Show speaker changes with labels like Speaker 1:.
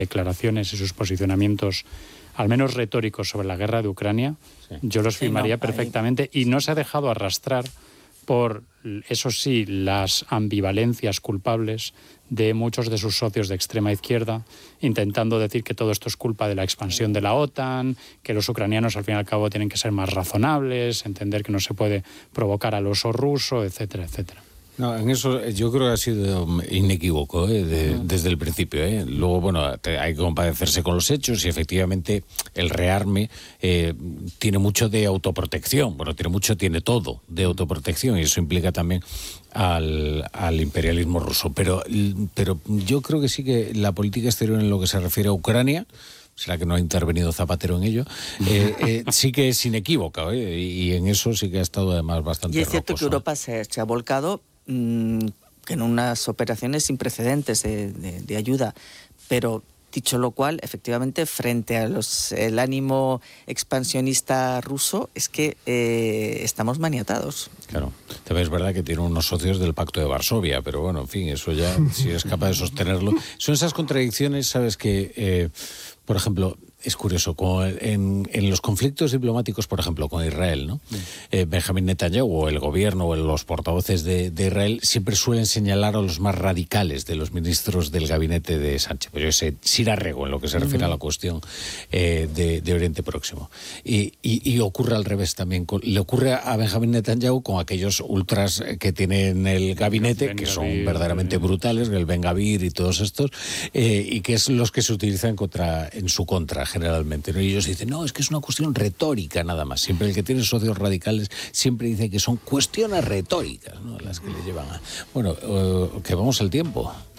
Speaker 1: declaraciones y sus posicionamientos, al menos retóricos, sobre la guerra de Ucrania, yo los firmaría perfectamente, y no se ha dejado arrastrar por, eso sí, las ambivalencias culpables de muchos de sus socios de extrema izquierda, intentando decir que todo esto es culpa de la expansión de la OTAN, que los ucranianos al fin y al cabo tienen que ser más razonables, entender que no se puede provocar al oso ruso, etcétera, etcétera.
Speaker 2: No, en eso yo creo que ha sido inequívoco desde el principio. Luego, bueno, hay que compadecerse con los hechos y efectivamente el rearme tiene mucho de autoprotección. Bueno, tiene todo de autoprotección, y eso implica también al imperialismo ruso. Pero yo creo que sí, que la política exterior en lo que se refiere a Ucrania, será que no ha intervenido Zapatero en ello, sí que es inequívoca, y en eso sí que ha estado además bastante rocoso.
Speaker 3: Y es cierto que Europa se ha volcado en unas operaciones sin precedentes de ayuda, pero dicho lo cual, efectivamente, frente a el ánimo expansionista ruso, es que estamos maniatados.
Speaker 2: Claro, también es verdad que tiene unos socios del Pacto de Varsovia, pero bueno, en fin, eso ya, si es capaz de sostenerlo. Son esas contradicciones, sabes, que, por ejemplo, es curioso, en los conflictos diplomáticos, por ejemplo, con Israel, ¿no? Benjamín Netanyahu, o el gobierno, o los portavoces de Israel, siempre suelen señalar a los más radicales de los ministros del gabinete de Sánchez. Pues yo sé, Sira Rego, en lo que se refiere a la cuestión de Oriente Próximo. Y ocurre al revés también. Le ocurre a Benjamín Netanyahu con aquellos ultras que tiene en el gabinete, que son verdaderamente brutales, el Ben Gvir y todos estos, y que es los que se utilizan en su contra, generalmente, ¿no? Y ellos dicen, no, es que es una cuestión retórica nada más. Siempre el que tiene socios radicales siempre dice que son cuestiones retóricas, ¿no?, las que le llevan a... Bueno, que vamos al tiempo.